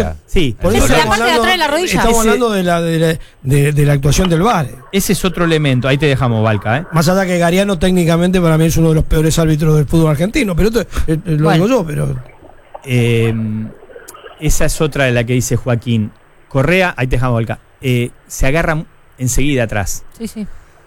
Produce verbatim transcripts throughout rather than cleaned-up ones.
rodilla. Sí, por eso eso la parte de atrás de la rodilla. Estamos Ese, hablando de la, de, la, de, de la actuación del V A R. Ese es otro elemento. Ahí te dejamos, Valca, ¿eh? Más allá que Gariano técnicamente para mí es uno de los peores árbitros del fútbol argentino, pero esto eh, eh, lo bueno. digo yo, pero... Eh, esa es otra de la que dice Joaquín. Correa, ahí te dejamos, Valca, eh, se agarra enseguida atrás. Sí, sí.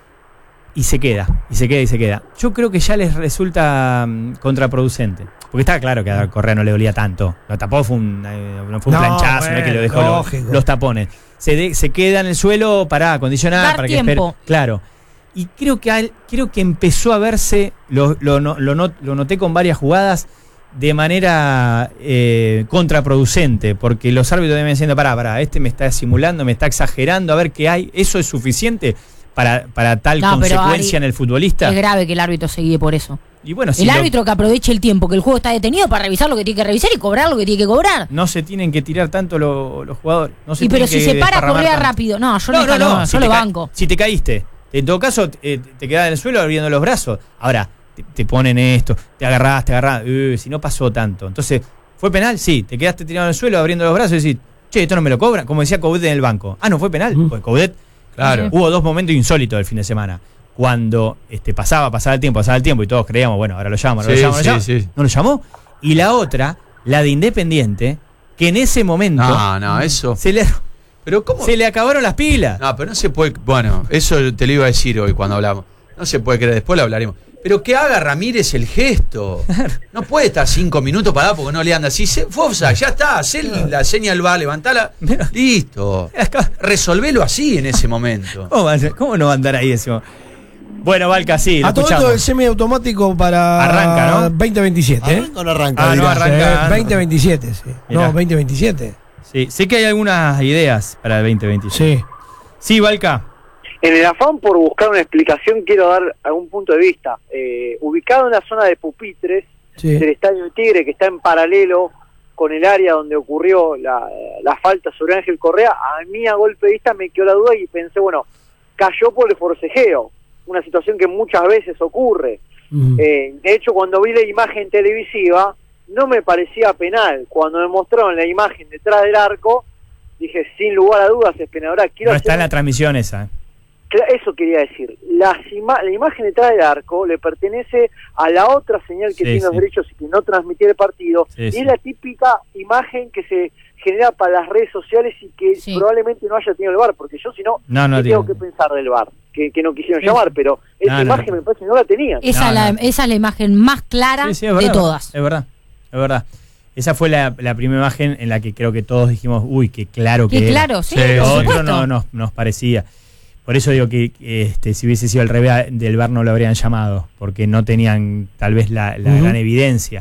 Y se queda, y se queda, y se queda. Yo creo que ya les resulta um, contraproducente. Porque está claro que a Correa no le dolía tanto. Lo tapó, fue un, eh, no fue un No, planchazo, bueno, no es que le dejó los, los tapones. Se, de, se queda en el suelo para acondicionar, Dar para tiempo. que espere. Claro. Y creo que, al, creo que empezó a verse, lo, lo, lo, lo, not, lo noté con varias jugadas, de manera eh, contraproducente, porque los árbitros deben diciendo, pará, pará, este me está simulando, me está exagerando, a ver qué hay. ¿Eso es suficiente para, para tal No, pero, consecuencia Ari, en el futbolista? Es grave que el árbitro se guíe por eso. Y bueno, si el lo- árbitro que aproveche el tiempo que el juego está detenido para revisar lo que tiene que revisar y cobrar lo que tiene que cobrar. no se tienen que tirar tanto lo- los jugadores. No se Y pero tienen si que se para desparramar Correa tanto. rápido. No, yo No, no, no, no, yo si lo te ca- banco. Si te caíste, en todo caso eh, te quedás en el suelo abriendo los brazos. Ahora, te, te ponen esto, te agarrás, te agarrás. Uh, si no pasó tanto. Entonces, ¿fue penal? Sí. Te quedaste tirado en el suelo abriendo los brazos y decís, che, esto no me lo cobran. Como decía Coudet en el banco. Ah, no fue penal. Mm. Pues Coudet, Claro. hubo dos momentos insólitos el fin de semana. Cuando este, pasaba, pasaba el tiempo, pasaba el tiempo y todos creíamos, bueno, ahora lo llamo, ahora Sí, lo llamo, sí, lo llamo. sí. No lo llamó. Y la otra, la de Independiente, que en ese momento No, no, eso. se, le, Pero ¿cómo? se le acabaron las pilas. No, pero no se puede. Bueno, eso te lo iba a decir hoy cuando hablamos. No se puede creer, después lo hablaremos. Pero que haga Ramírez el gesto. No puede estar cinco minutos parado porque no le anda así. Se, fue offside, ya está. Hacé la señal, va, levantala. Listo. Resolvelo así en ese momento. ¿Cómo, va a ser? ¿Cómo no va a andar ahí eso? Bueno, Valca, sí, lo A todo esto escuchamos. el semiautomático para Arranca, ¿no? veinte veintisiete, ¿eh? ¿Arranca o no arranca? Ah, no Dirás. arranca. Eh, veinte veintisiete, sí. Mirá. No, veinte veintisiete. Sí, sé que hay algunas ideas para el veinte veintisiete. Sí. Sí, Valca. En el afán por buscar una explicación, quiero dar algún punto de vista. Eh, ubicado en la zona de pupitres Sí. del Estadio del Tigre, que está en paralelo con el área donde ocurrió la, la falta sobre Ángel Correa, a mí a golpe de vista me quedó la duda y pensé, bueno, cayó por el forcejeo, una situación que muchas veces ocurre. Mm. Eh, de hecho, cuando vi la imagen televisiva, no me parecía penal. Cuando me mostraron la imagen detrás del arco, dije, sin lugar a dudas es penal. Ahora, quiero No está hacer- en la transmisión esa. Cla- Eso quería decir. Las ima- la imagen detrás del arco le pertenece a la otra señal que Sí, tiene los sí. derechos y que no transmitía el partido. Sí, y sí. es la típica imagen que se genera para las redes sociales y que Sí. probablemente no haya tenido el V A R, porque yo si no, No, no ¿qué tiene. tengo que pensar del V A R? Que, que no quisieron Sí. llamar, pero esa No, no, imagen no. me parece que no la tenían. Esa, No, la, no. esa es la imagen más clara Sí, sí, es de verdad, todas. Es verdad, es verdad. Esa fue la, la primera imagen en la que creo que todos dijimos, uy, qué claro que Qué era. claro, sí, Lo por otro supuesto. no nos, nos parecía. Por eso digo que este, si hubiese sido al revés del V A R no lo habrían llamado, porque no tenían tal vez la, la Ujú. gran evidencia.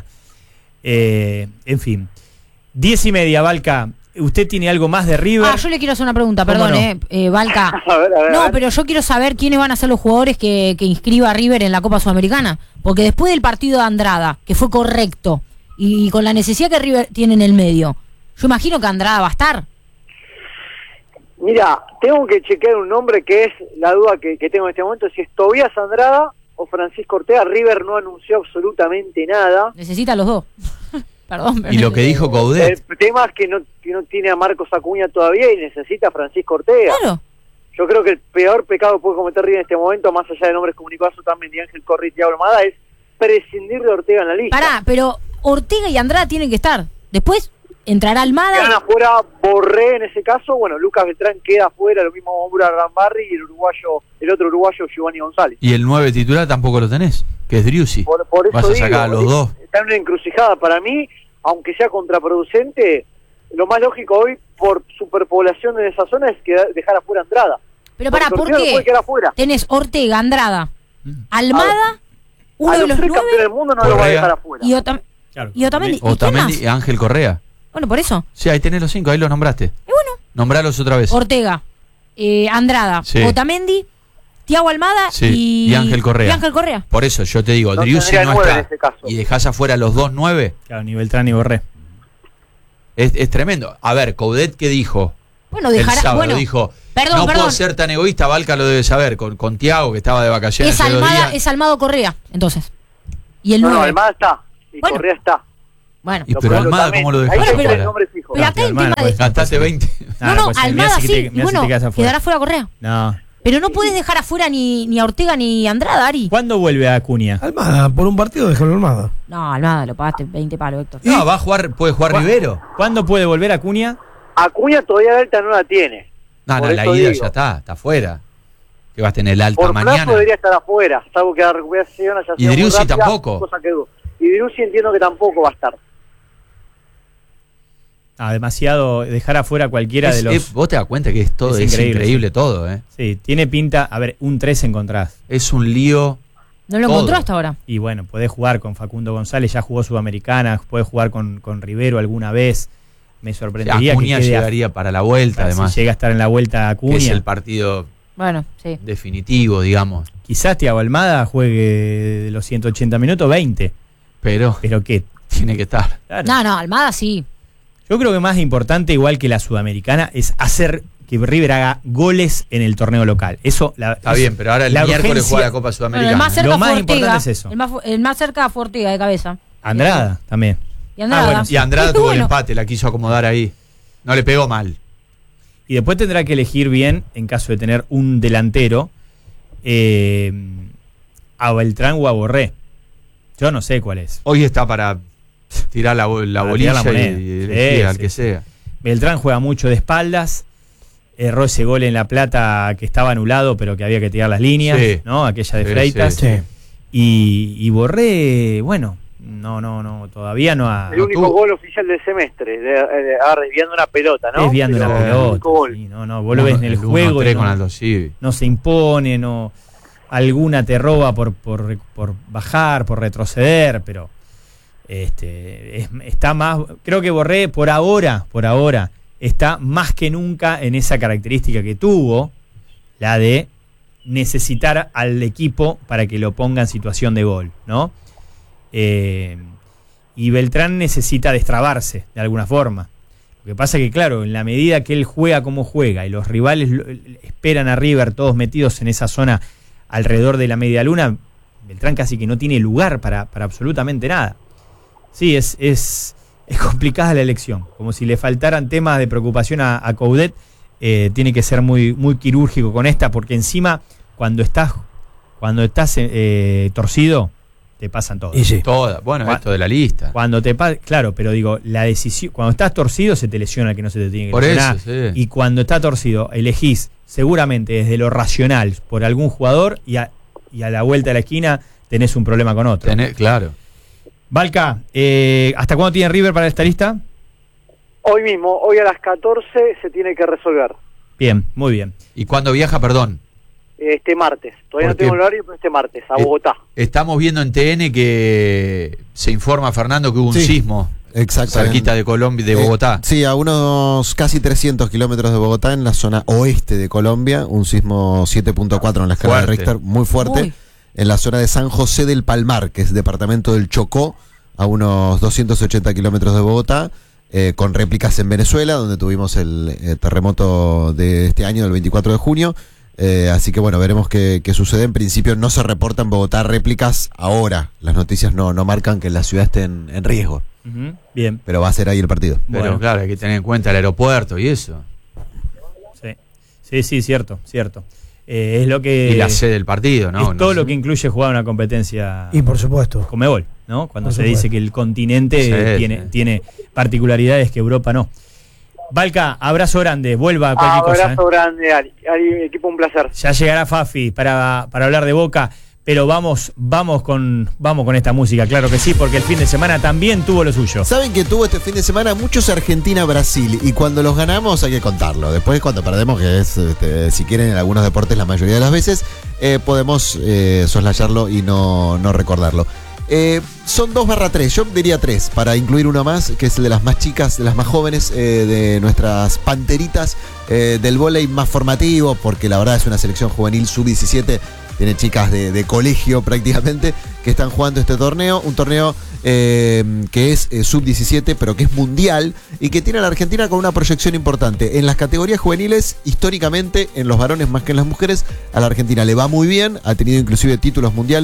Eh, en fin. Diez y media, Valca. ¿Usted tiene algo más de River? Ah, yo le quiero hacer una pregunta, ¿Cómo perdón, no? eh, eh, Valca. A ver, a ver, a No, ver. pero yo quiero saber quiénes van a ser los jugadores que, que inscriba a River en la Copa Sudamericana. Porque después del partido de Andrada, que fue correcto, y con la necesidad que River tiene en el medio, yo imagino que Andrada va a estar. Mira, tengo que chequear un nombre que es la duda que, que tengo en este momento, si es Tobías Andrada o Francisco Ortega. River no anunció absolutamente nada. Necesita a los dos. Perdón. pero Y lo que dijo El Coudet. tema es que no, que no tiene a Marcos Acuña todavía y necesita a Francisco Ortega. Claro. Yo creo que el peor pecado que puede cometer River en este momento, más allá de nombres comunicados también de Ángel Correa y Thiago Almada, es prescindir de Ortega en la lista. Pará, pero Ortega y Andrada tienen que estar. Después entrará Quedan Almada. afuera Borré en ese caso, bueno, Lucas Beltrán queda afuera, lo mismo Moura Rambarri y el uruguayo, el otro uruguayo Giovanni González. Y el nueve titular tampoco lo tenés, que es Driussi. Por, por eso Vas a digo, sacar a los es- dos. está en una encrucijada para mí, aunque sea contraproducente, lo más lógico hoy por superpoblación en esa zona es que dejar afuera a Andrada. Pero pará, Porque ¿por Ortega no puede qué? quedar afuera. Tenés Ortega, Andrada, Almada, uno a de los los tres nueve campeones del mundo no lo va a Correa. dejar afuera. y, Otam Claro. y Otamendi. ¿Y quién Otamendi más? y Ángel Correa. Bueno, por eso. Sí, ahí tenés los cinco, ahí los nombraste. Y bueno, Nombralos otra vez. Ortega, eh, Andrada, Sí. Otamendi, Thiago Almada Sí, y, y Ángel Correa. y Ángel Correa. Por eso yo te digo, No Driussi tendría no nueve está. en ese caso. Y dejás afuera los dos nueve. Claro, ni Beltrán ni Borré. Es, es tremendo. A ver, Coudet, ¿qué dijo? Bueno, El dejará. sábado Bueno, dijo, perdón, no perdón. puedo ser tan egoísta, Valca lo debe saber, con, con Thiago, que estaba de vacaciones es hace dos Almada, días. es Almado Correa, entonces. Y el No, no, nueve. Almada está y Bueno. Correa está. Bueno, Y Lo pero pongo Almada, también. ¿cómo lo Ahí dejaste está el fuera? nombre fijo. Pero acá hay un tema de. Gastaste veinte. No, no, pues, Almada mirá si sí. te- Y mirá si bueno, te quedas afuera. quedará fuera Correa. No. Pero no puedes dejar afuera ni, ni a Ortega ni a Andrada, Ari. ¿Cuándo vuelve a Acuña? Almada, por un partido déjalo Almada. No, Almada, lo pagaste veinte palos, Héctor. No, va a jugar, puede jugar ¿Cuá- Rivero. ¿Cuándo puede volver Acuña? Acuña todavía la alta no la tiene. No, Por no, la eso ida digo. ya está, está afuera. Que vas a tener el alta Por mañana. plazo debería estar afuera, salvo que la recuperación haya Y sido muy Driussi rápida, tampoco. cosa que dudo. Y Driussi entiendo que tampoco va a estar. Ah, demasiado dejar afuera cualquiera Es- de los. es- vos te das cuenta que es todo, Es es, increíble, increíble, sí. todo, ¿eh? Sí, tiene pinta. A ver, un tres encontrás. Es un lío. No lo todo. encontró hasta ahora. Y bueno, podés jugar con Facundo González, ya jugó Sudamericana, podés jugar con, con Rivero alguna vez. Me sorprendería Acuña que quede a- llegaría para la vuelta, si además. llega a estar en la vuelta Que Acuña. es el partido Bueno, sí. definitivo, digamos. Quizás Thiago Almada juegue de los ciento ochenta minutos veinte. Pero Pero qué. tiene que estar. Claro. No, no, Almada sí. Yo creo que más importante, igual que la Sudamericana, es hacer que River haga goles en el torneo local. Eso la, Está es- bien, pero ahora el la miércoles urgencia- juega la Copa Bueno, Sudamericana. el más cerca Lo más fue importante Ortega. es eso. El más, fu- el más cerca fue Ortega de cabeza. Andrada también. Y Andrada. Ah, bueno, Y Andrada tuvo el Bueno, empate, la quiso acomodar ahí. No le pegó mal. Y después tendrá que elegir bien, en caso de tener un delantero, eh, a Beltrán o a Borré. Yo no sé cuál es. Hoy está para tirar la, bo- la Para bolilla tirar la y, moneda. y elegir Sí, al sí, que sí. sea. Beltrán juega mucho de espaldas. Erró ese gol en La Plata que estaba anulado, pero que había que tirar las líneas, Sí. ¿no? Aquella de Sí, Freitas. sí. Sí. Y, y Borré, bueno, no, no, no, todavía no ha. El único tuvo- gol oficial del semestre, de, de- ah, desviando una pelota, ¿no? Desviando Pero una el único pelota. gol. Sí, no, no, vos lo ves en el, uno juego. y tres no- con Aldo Civi. no se impone, no alguna te roba por, por, por bajar, por retroceder, pero este es- está más, creo que Borré por ahora, por ahora, está más que nunca en esa característica que tuvo, la de necesitar al equipo para que lo ponga en situación de gol, ¿no? Eh, y Beltrán necesita destrabarse de alguna forma. Lo que pasa es que, claro, en la medida que él juega como juega y los rivales lo- esperan a River todos metidos en esa zona alrededor de la media luna, Beltrán casi que no tiene lugar para, para absolutamente nada. Sí, es, es, es complicada la elección. Como si le faltaran temas de preocupación a, a Coudet, eh, tiene que ser muy, muy quirúrgico con esta, porque encima, cuando estás, cuando estás eh, torcido, te pasan todas. Y sí. Toda. Bueno, Cua- esto de la lista. Cuando te pa- claro, pero digo, la decisión, cuando estás torcido se te lesiona el que no se te tiene que Por lesionar. eso, sí. Y cuando está torcido, elegís seguramente desde lo racional por algún jugador y a, y a la vuelta de la esquina tenés un problema con otro. Tené- claro. Valca, eh, ¿hasta cuándo tiene River para esta lista? Hoy mismo, hoy a las catorce se tiene que resolver. Bien, muy bien. ¿Y cuándo viaja, perdón? Este martes. Todavía no Porque- tengo el horario, pero este martes, a Eh, Bogotá. Estamos viendo en T N que se informa, Fernando, que hubo un Sí. sismo Exactamente. cerquita de Colombia, de Eh, Bogotá. sí, a unos casi trescientos kilómetros de Bogotá, en la zona oeste de Colombia, un sismo siete punto cuatro en la escala Fuerte. de Richter, muy fuerte, Uy. en la zona de San José del Palmar, que es departamento del Chocó, a unos doscientos ochenta kilómetros de Bogotá, eh, con réplicas en Venezuela, donde tuvimos el eh, terremoto de este año, del veinticuatro de junio. Eh, así que bueno, veremos qué, qué sucede. En principio no se reportan en Bogotá réplicas ahora. Las noticias no, no marcan que la ciudad esté en, en riesgo, Ujú, bien. pero va a ser ahí el partido. Pero Bueno. claro, hay que tener en cuenta el aeropuerto y eso. Sí, sí, sí, cierto, cierto. Eh, es lo que y la sede del partido, ¿no? es No todo sé. lo que incluye jugar una competencia Y por supuesto. Comebol, ¿no? Cuando Por se supuesto. dice que el continente Sí, tiene, sí. tiene particularidades que Europa no. Valca, abrazo grande, vuelva a cualquier cosa. Abrazo grande, Ari. Ari, equipo, un placer. ¿eh? Ya llegará Fafi para, para hablar de Boca, pero vamos, vamos con, vamos con esta música, claro que sí, porque el fin de semana también tuvo lo suyo. Saben que tuvo este fin de semana muchos Argentina-Brasil y cuando los ganamos hay que contarlo. Después cuando perdemos, que es, este, si quieren en algunos deportes la mayoría de las veces, eh, podemos eh, soslayarlo y no, no recordarlo. Eh, son dos barra tres, yo diría tres, para incluir uno más, que es el de las más chicas, de las más jóvenes, eh, de nuestras panteritas eh, del vóley más formativo, porque la verdad es una selección juvenil sub diecisiete, tiene chicas de, de colegio prácticamente, que están jugando este torneo, un torneo eh, que es eh, sub diecisiete, pero que es mundial, y que tiene a la Argentina con una proyección importante. En las categorías juveniles, históricamente, en los varones más que en las mujeres, a la Argentina le va muy bien, ha tenido inclusive títulos mundiales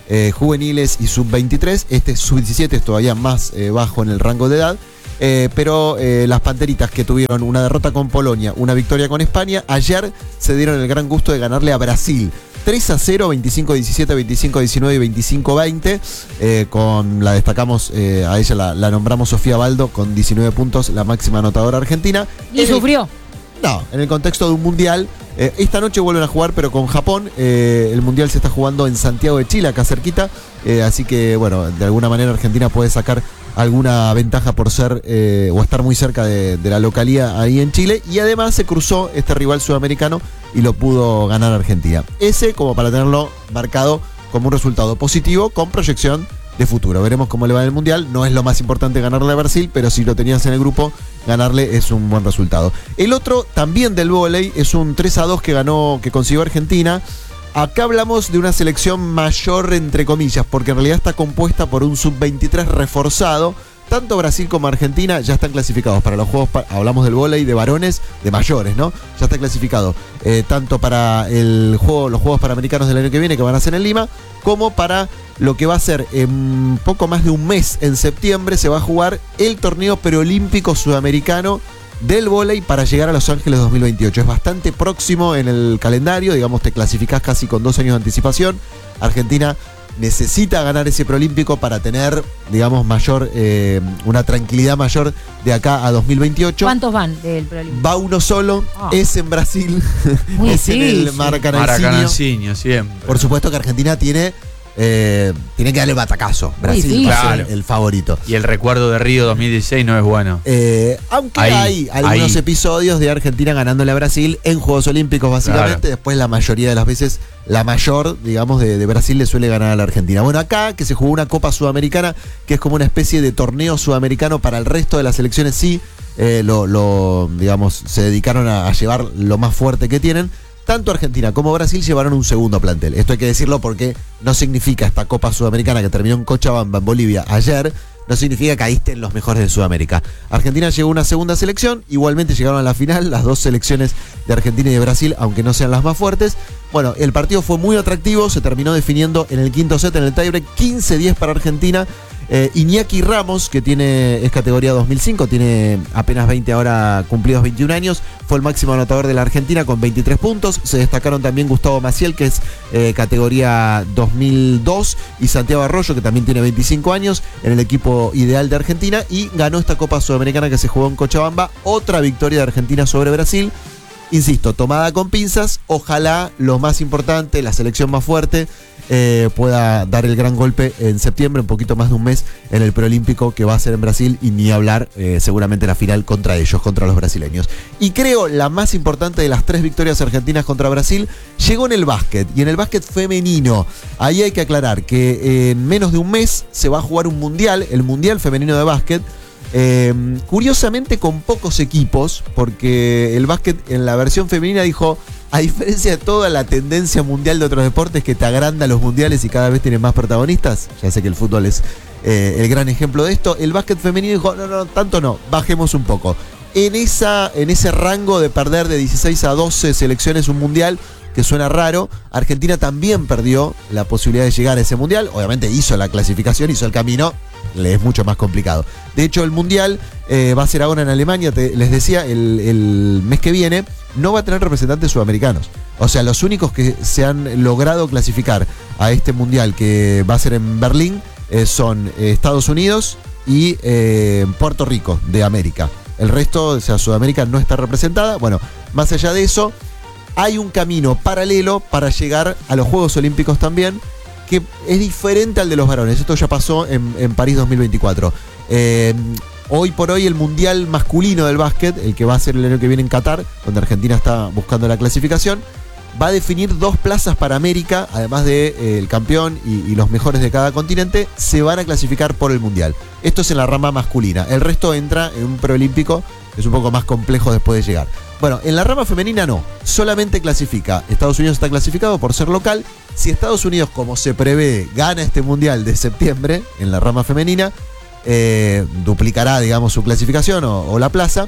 eh, juveniles y sub veintitrés. Este sub diecisiete es todavía más eh, bajo en el rango de edad. Eh, pero eh, las Panteritas, que tuvieron una derrota con Polonia, una victoria con España, ayer se dieron el gran gusto de ganarle a Brasil tres a cero, veinticinco diecisiete, veinticinco diecinueve y veinticinco veinte. Eh, con la destacamos, eh, a ella la, la nombramos Sofía Baldo con diecinueve puntos, la máxima anotadora argentina. Y En sufrió. el- no, en el contexto de un mundial. Eh, esta noche vuelven a jugar, pero con Japón. Eh, el mundial se está jugando en Santiago de Chile, acá cerquita. Eh, así que, bueno, de alguna manera Argentina puede sacar alguna ventaja por ser eh, o estar muy cerca de, de la localía ahí en Chile. Y además se cruzó este rival sudamericano y lo pudo ganar Argentina. Ese como para tenerlo marcado como un resultado positivo con proyección de futuro. Veremos cómo le va en el Mundial. No es lo más importante ganarle a Brasil, pero si lo tenías en el grupo, ganarle es un buen resultado. El otro, también del vóley, es un tres a dos que ganó, que consiguió Argentina. Acá hablamos de una selección mayor, entre comillas, porque en realidad está compuesta por un sub veintitrés reforzado. Tanto Brasil como Argentina ya están clasificados para los juegos, pa- hablamos del vóley de varones, de mayores, ¿no? Ya está clasificado eh, tanto para el juego, los Juegos Panamericanos del año que viene, que van a ser en Lima, como para lo que va a ser en poco más de un mes, en septiembre, se va a jugar el torneo preolímpico sudamericano del vóley para llegar a Los Ángeles dos mil veintiocho. Es bastante próximo en el calendario, digamos, te clasificás casi con dos años de anticipación. Argentina necesita ganar ese preolímpico para tener, digamos, mayor, eh, una tranquilidad mayor de acá a dos mil veintiocho. ¿Cuántos van del preolímpico? Va uno solo, Ah. es en Brasil, Muy es en el difícil. Maracanã. Maracanãzinho, siempre. Por supuesto que Argentina tiene, eh, tiene que darle batacazo. Brasil difícil. va a ser Claro. el favorito. Y el recuerdo de Río dos mil dieciséis no es bueno. Eh, aunque Ahí, hay algunos ahí. episodios de Argentina ganándole a Brasil en Juegos Olímpicos, básicamente. Claro. Después, la mayoría de las veces, la mayor, digamos, de, de Brasil le suele ganar a la Argentina. Bueno, acá, que se jugó una Copa Sudamericana, que es como una especie de torneo sudamericano para el resto de las selecciones, sí, eh, lo, lo, digamos, se dedicaron a, a llevar lo más fuerte que tienen. Tanto Argentina como Brasil llevaron un segundo plantel. Esto hay que decirlo porque no significa esta Copa Sudamericana que terminó en Cochabamba, en Bolivia, ayer, no significa que caíste en los mejores de Sudamérica. Argentina llegó a una segunda selección, igualmente llegaron a la final las dos selecciones de Argentina y de Brasil, aunque no sean las más fuertes. Bueno, el partido fue muy atractivo, se terminó definiendo en el quinto set, en el tiebreak, quince diez para Argentina. Eh, Iñaki Ramos, que tiene es categoría dos mil cinco, tiene apenas veinte ahora cumplidos veintiún años, fue el máximo anotador de la Argentina con veintitrés puntos. Se destacaron también Gustavo Maciel, que es eh, categoría dos mil dos, y Santiago Arroyo, que también tiene veinticinco años, en el equipo ideal de Argentina, y ganó esta Copa Sudamericana que se jugó en Cochabamba. Otra victoria de Argentina sobre Brasil. Insisto, tomada con pinzas, ojalá lo más importante, la selección más fuerte, eh, pueda dar el gran golpe en septiembre, un poquito más de un mes, en el preolímpico que va a ser en Brasil, y ni hablar, eh, seguramente la final contra ellos, contra los brasileños. Y creo la más importante de las tres victorias argentinas contra Brasil llegó en el básquet, y en el básquet femenino. Ahí hay que aclarar que en menos de un mes se va a jugar un mundial, el Mundial Femenino de Básquet. Eh, curiosamente con pocos equipos, porque el básquet en la versión femenina dijo, a diferencia de toda la tendencia mundial de otros deportes que te agranda los mundiales y cada vez tienen más protagonistas, ya sé que el fútbol es eh, el gran ejemplo de esto, el básquet femenino dijo, no, no, tanto no, bajemos un poco. En, esa, en ese rango de perder de dieciséis a doce selecciones un mundial, que suena raro, Argentina también perdió la posibilidad de llegar a ese mundial. Obviamente hizo la clasificación, hizo el camino, le es mucho más complicado. De hecho, el mundial eh, va a ser ahora en Alemania, te, les decía, el, el mes que viene no va a tener representantes sudamericanos. O sea, los únicos que se han logrado clasificar a este mundial que va a ser en Berlín eh, son eh, Estados Unidos y eh, Puerto Rico de América. El resto, o sea, Sudamérica no está representada. Bueno, más allá de eso, hay un camino paralelo para llegar a los Juegos Olímpicos también, que es diferente al de los varones. Esto ya pasó en, en París dos mil veinticuatro. Eh, hoy por hoy el mundial masculino del básquet, el que va a ser el año que viene en Qatar, donde Argentina está buscando la clasificación, va a definir dos plazas para América, además de eh, el campeón y, y los mejores de cada continente, se van a clasificar por el mundial. Esto es en la rama masculina. El resto entra en un preolímpico, es un poco más complejo después de llegar. Bueno, en la rama femenina no, solamente clasifica. Estados Unidos está clasificado por ser local. Si Estados Unidos, como se prevé, gana este mundial de septiembre en la rama femenina, eh, duplicará, digamos, su clasificación o, o la plaza.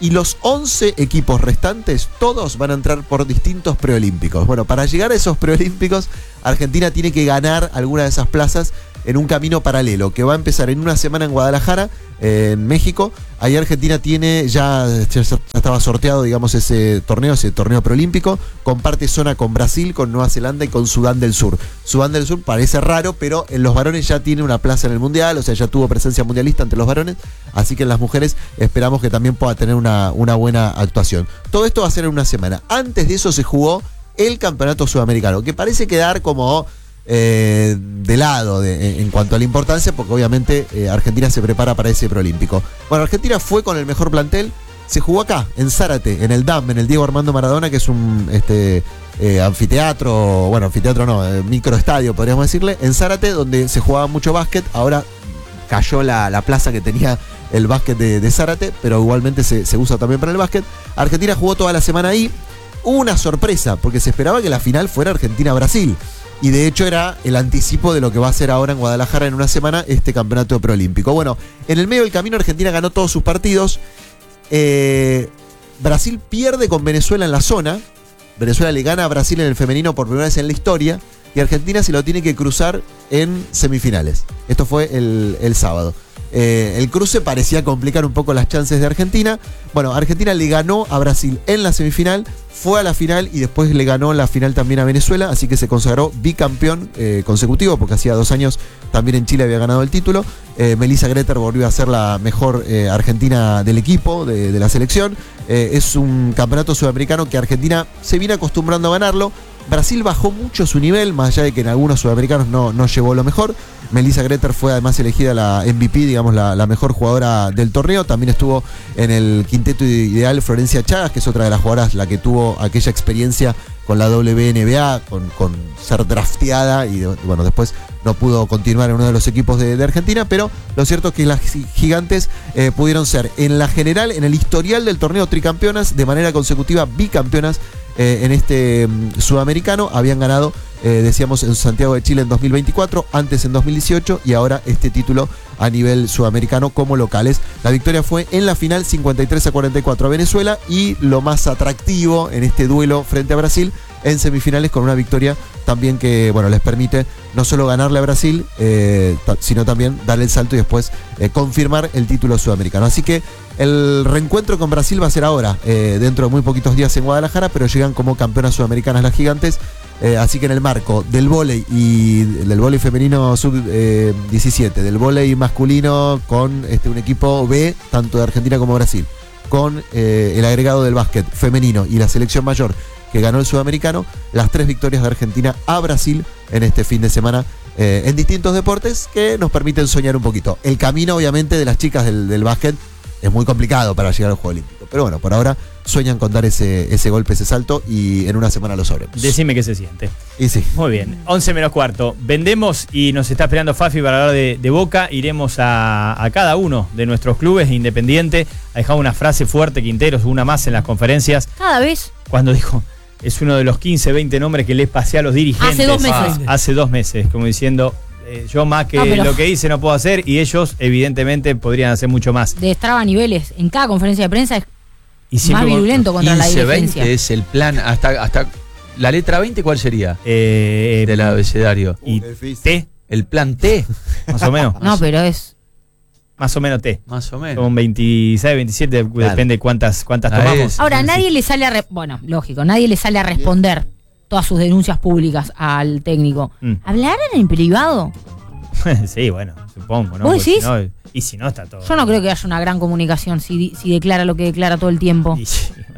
y los once equipos restantes, todos van a entrar por distintos preolímpicos. Bueno, para llegar a esos preolímpicos, Argentina tiene que ganar alguna de esas plazas en un camino paralelo, que va a empezar en una semana en Guadalajara, eh, en México. Ahí Argentina tiene, ya, ya estaba sorteado, digamos, ese torneo, ese torneo preolímpico. Comparte zona con Brasil, con Nueva Zelanda y con Sudán del Sur. Sudán del Sur parece raro, pero en los varones ya tiene una plaza en el Mundial, o sea, ya tuvo presencia mundialista ante los varones, así que en las mujeres esperamos que también pueda tener una, una buena actuación. Todo esto va a ser en una semana. Antes de eso se jugó el Campeonato Sudamericano, que parece quedar como eh, de lado de, en cuanto a la importancia, porque obviamente eh, Argentina se prepara para ese preolímpico. Bueno, Argentina fue con el mejor plantel, se jugó acá, en Zárate, en el D A M, en el Diego Armando Maradona, que es un este, eh, anfiteatro, bueno, anfiteatro no, eh, microestadio podríamos decirle, en Zárate, donde se jugaba mucho básquet. Ahora cayó la, la plaza que tenía el básquet de, de Zárate, pero igualmente se, se usa también para el básquet. Argentina jugó toda la semana ahí. Hubo una sorpresa, porque se esperaba que la final fuera Argentina-Brasil. Y de hecho era el anticipo de lo que va a ser ahora en Guadalajara en una semana este campeonato preolímpico. Bueno, en el medio del camino Argentina ganó todos sus partidos. Eh, Brasil pierde con Venezuela en la zona. Venezuela le gana a Brasil en el femenino por primera vez en la historia. Y Argentina se lo tiene que cruzar en semifinales. Esto fue el, el sábado. Eh, el cruce parecía complicar un poco las chances de Argentina. Bueno, Argentina le ganó a Brasil en la semifinal, fue a la final y después le ganó la final también a Venezuela, así que se consagró bicampeón eh, consecutivo, porque hacía dos años también en Chile había ganado el título. eh, Melissa Greter volvió a ser la mejor eh, argentina del equipo, de, de la selección. eh, Es un campeonato sudamericano que Argentina se viene acostumbrando a ganarlo. Brasil bajó mucho su nivel, más allá de que en algunos sudamericanos no, no llevó lo mejor. Melissa Greter fue además elegida la M V P, digamos, la, la mejor jugadora del torneo. También estuvo en el quinteto ideal Florencia Chagas, que es otra de las jugadoras, la que tuvo aquella experiencia con la W N B A, con, con ser drafteada y bueno, después no pudo continuar en uno de los equipos de, de Argentina, pero lo cierto es que las gigantes eh, pudieron ser en la general, en el historial del torneo, tricampeonas, de manera consecutiva bicampeonas eh, en este um, sudamericano. Habían ganado, eh, decíamos, en Santiago de Chile en dos mil veinticuatro, antes en dos mil dieciocho y ahora este título a nivel sudamericano como locales. La victoria fue en la final cincuenta y tres a cuarenta y cuatro a Venezuela, y lo más atractivo en este duelo frente a Brasil, en semifinales con una victoria también que, bueno, les permite no solo ganarle a Brasil, eh, sino también darle el salto y después eh, confirmar el título sudamericano. Así que el reencuentro con Brasil va a ser ahora, eh, dentro de muy poquitos días en Guadalajara, pero llegan como campeonas sudamericanas las gigantes. Eh, así que en el marco del vóley y del vóley femenino sub diecisiete, eh, del vóley masculino con este, un equipo B, tanto de Argentina como Brasil, con eh, el agregado del básquet femenino y la selección mayor que ganó el sudamericano, las tres victorias de Argentina a Brasil en este fin de semana eh, en distintos deportes que nos permiten soñar un poquito. El camino, obviamente, de las chicas del, del básquet es muy complicado para llegar al Juego Olímpico, pero bueno, por ahora sueñan con dar ese, ese golpe, ese salto, y en una semana lo sabremos. Decime qué se siente. Y sí. Muy bien, once menos cuarto. Vendemos y nos está esperando Fafi para hablar de, de Boca. Iremos a, a cada uno de nuestros clubes Independiente. Ha dejado una frase fuerte, Quinteros, una más en las conferencias. Cada vez. Cuando dijo, es uno de los quince, veinte nombres que les pasé a los dirigentes. Hace dos meses. Ah, hace dos meses, como diciendo, eh, yo más que no, pero... lo que hice no puedo hacer, y ellos evidentemente podrían hacer mucho más. Destraba niveles. En cada conferencia de prensa es y más virulento contra la quince, dirigencia. veinte es el plan, hasta, hasta la letra veinte, ¿cuál sería? Eh, Del abecedario. Y Uh, T, El plan T, más o menos. No, pero es... Más o menos T. más o menos. Son veintiséis, veintisiete, Claro. depende cuántas, cuántas Ah, tomamos. es. Ahora, Sí, nadie sí. le sale a... Re... Bueno, lógico, nadie le sale a responder todas sus denuncias públicas al técnico. Mm. ¿Hablaron en privado? Sí, bueno, supongo, ¿no? ¿Vos Porque decís? si no- y si no, está todo. Yo no creo que haya una gran comunicación si, di- si declara lo que declara todo el tiempo. Y-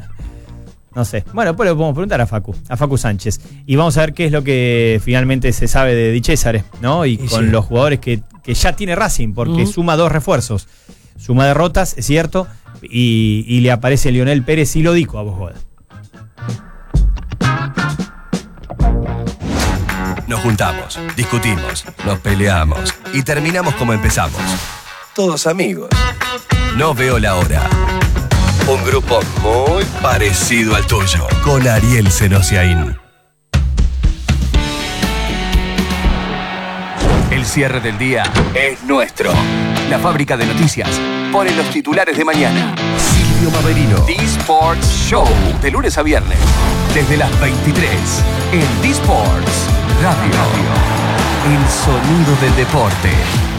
no sé. Bueno, después le podemos preguntar a Facu, a Facu Sánchez. Y vamos a ver qué es lo que finalmente se sabe de Di Césare, ¿no? Y, Y con sí. los jugadores que, que ya tiene Racing, porque Ujú. suma dos refuerzos. Suma derrotas, es cierto, y, y le aparece Lionel Pérez y lo dijo a Bosgoda. Nos juntamos, discutimos, nos peleamos y terminamos como empezamos. Todos amigos. No veo la hora. Un grupo muy parecido al tuyo, con Ariel Senosiaín. El cierre del día es nuestro. La fábrica de noticias pone los titulares de mañana. Claudio Maverino. D-Sports Show. De lunes a viernes. Desde las veintitrés. En D-Sports Radio. El sonido del deporte.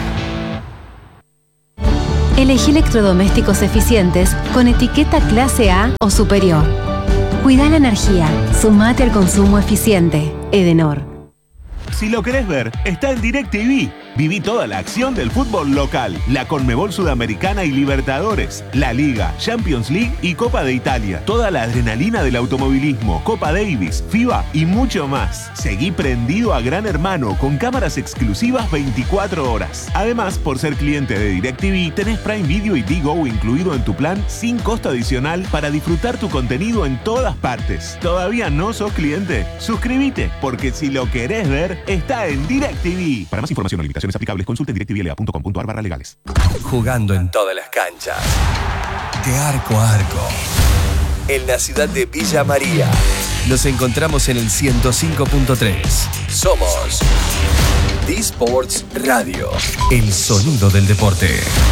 Elegí electrodomésticos eficientes con etiqueta clase A o superior. Cuida la energía. Sumate al consumo eficiente. Edenor. Si lo querés ver, está en DirecTV. Viví toda la acción del fútbol local, la Conmebol Sudamericana y Libertadores, la Liga, Champions League y Copa de Italia. Toda la adrenalina del automovilismo, Copa Davis, FIBA y mucho más. Seguí prendido a Gran Hermano con cámaras exclusivas veinticuatro horas. Además, por ser cliente de DirecTV, tenés Prime Video y Digo incluido en tu plan sin costo adicional para disfrutar tu contenido en todas partes. ¿Todavía no sos cliente? Suscríbete, porque si lo querés ver, está en DirecTV. Para más información o limitaciones aplicables, consulte en directvla punto com punto ar barra legales. Jugando en todas las canchas. De arco a arco. En la ciudad de Villa María. Nos encontramos en el ciento cinco punto tres. Somos D-Sports Radio. El sonido del deporte.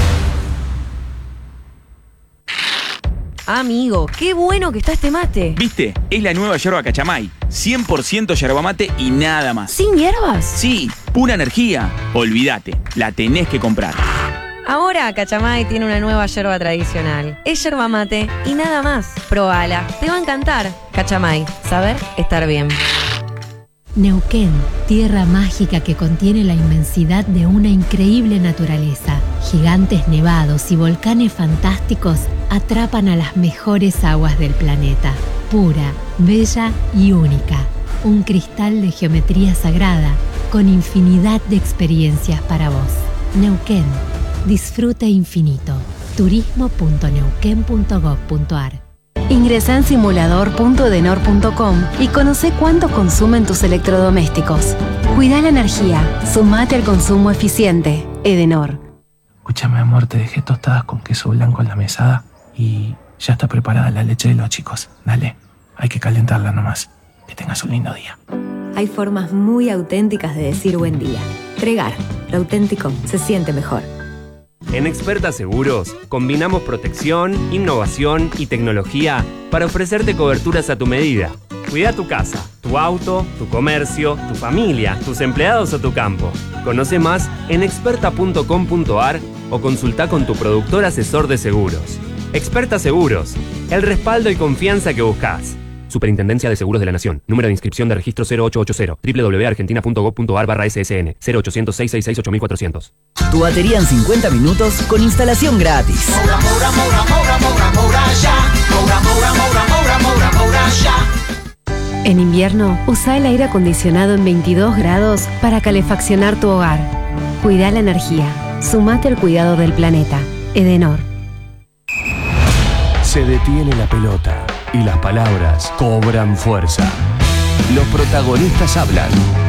Amigo, qué bueno que está este mate. ¿Viste? Es la nueva yerba Cachamay. cien por ciento yerba mate y nada más. ¿Sin hierbas? Sí, pura energía. Olvídate, la tenés que comprar. Ahora Cachamay tiene una nueva yerba tradicional. Es yerba mate y nada más. Probala, te va a encantar. Cachamay, saber estar bien. Neuquén, tierra mágica que contiene la inmensidad de una increíble naturaleza. Gigantes nevados y volcanes fantásticos atrapan a las mejores aguas del planeta. Pura, bella y única. Un cristal de geometría sagrada con infinidad de experiencias para vos. Neuquén, disfrute infinito. turismo punto neuquén punto gob punto ar. Ingresa en simulador punto edenor punto com y conoce cuánto consumen tus electrodomésticos. Cuida la energía. Sumate al consumo eficiente. Edenor. Escúchame, amor, te dejé tostadas con queso blanco en la mesada y ya está preparada la leche de los chicos. Dale, hay que calentarla nomás. Que tengas un lindo día. Hay formas muy auténticas de decir buen día. Tregar, lo auténtico se siente mejor. En Experta Seguros, combinamos protección, innovación y tecnología para ofrecerte coberturas a tu medida. Cuida tu casa, tu auto, tu comercio, tu familia, tus empleados o tu campo. Conoce más en experta punto com punto ar o consulta con tu productor asesor de seguros. Experta Seguros, el respaldo y confianza que buscas. Superintendencia de Seguros de la Nación. Número de inscripción de registro cero ocho ocho cero. doble u doble u doble u punto argentina punto gob punto ar barra ese ese ene. cero ochocientos, seiscientos sesenta y seis, ocho mil cuatrocientos. Tu batería en cincuenta minutos con instalación gratis. Moura, Moura, Moura, Moura, Moura, Moura, ya. Moura, Moura, Moura, Moura, Moura, Moura, ya. En invierno, usa el aire acondicionado en veintidós grados para calefaccionar tu hogar. Cuida la energía. Sumate al cuidado del planeta. Edenor. Se detiene la pelota y las palabras cobran fuerza. Los protagonistas hablan.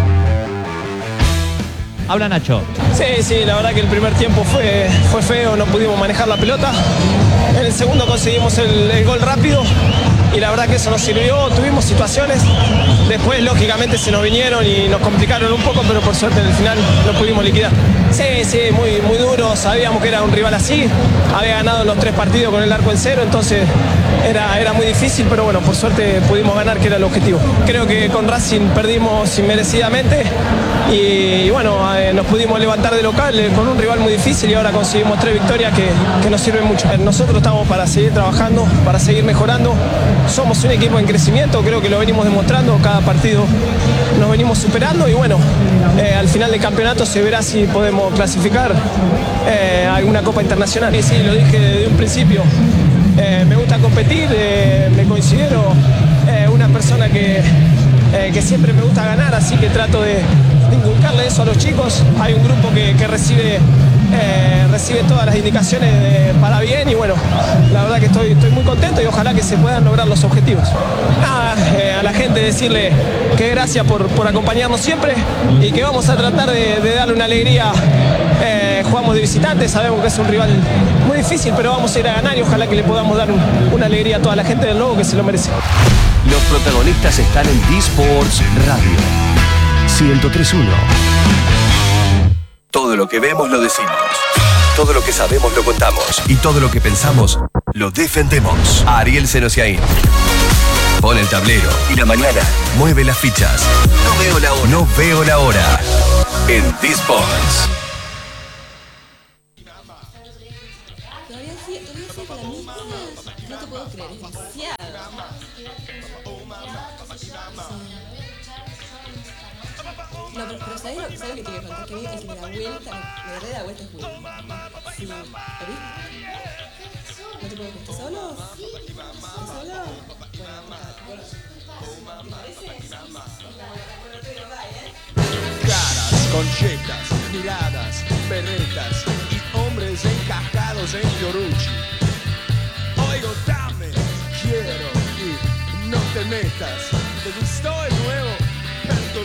Habla Nacho. Sí, sí, la verdad que el primer tiempo fue, fue feo, no pudimos manejar la pelota. En el segundo conseguimos el, el gol rápido y la verdad que eso nos sirvió. Tuvimos situaciones, después lógicamente se nos vinieron y nos complicaron un poco, pero por suerte en el final lo pudimos liquidar. Sí, sí, muy, muy duro, sabíamos que era un rival así, había ganado los tres partidos con el arco en cero, entonces era, era muy difícil, pero bueno, por suerte pudimos ganar, que era el objetivo. Creo que con Racing perdimos inmerecidamente y, y bueno, eh, nos pudimos levantar de local eh, con un rival muy difícil y ahora conseguimos tres victorias que, que nos sirven mucho. Nosotros estamos para seguir trabajando, para seguir mejorando, somos un equipo en crecimiento, creo que lo venimos demostrando, cada partido nos venimos superando y bueno, eh, al final del campeonato se verá si podemos clasificar eh, a alguna Copa Internacional. Y sí, lo dije desde un principio, eh, me gusta competir, eh, me considero eh, una persona que, eh, que siempre me gusta ganar, así que trato de, de inculcarle eso a los chicos. Hay un grupo que, que recibe, eh, recibe todas las indicaciones de, para bien y bueno, la verdad que estoy, estoy muy contento y ojalá que se puedan lograr los objetivos. Nada, eh, a la gente decirle que gracias por, por acompañarnos siempre y que vamos a tratar de, de darle una alegría. Eh, jugamos de visitantes, sabemos que es un rival muy difícil, pero vamos a ir a ganar y ojalá que le podamos dar un, una alegría a toda la gente del Lobo que se lo merece. Los protagonistas están en D-Sports Radio ciento tres punto uno. Todo lo que vemos lo decimos. Todo lo que sabemos lo contamos. Y todo lo que pensamos lo defendemos. Ariel Senosiaín. Pon el tablero y la mañana mueve las fichas. No veo la hora. No veo la hora. En This Sports. Todavía sí, todavía sí con la misma. No te puedo creer, es demasiado. No, pero, pero ¿sabes lo, ¿sabes lo que te voy a contar? Que vi el que me da vuelta, me agarré de la vuelta es Julio. Sí, ¿lo viste? ¿No te puedo creer? ¿Estás solo? ¿Estás solo? Bueno, bueno. ¿Te parece? Caras, conchetas, miradas, berretas y hombres encajados en Fiorucci. Oigo, dame, quiero y no te metas. ¿Te gustó el nuevo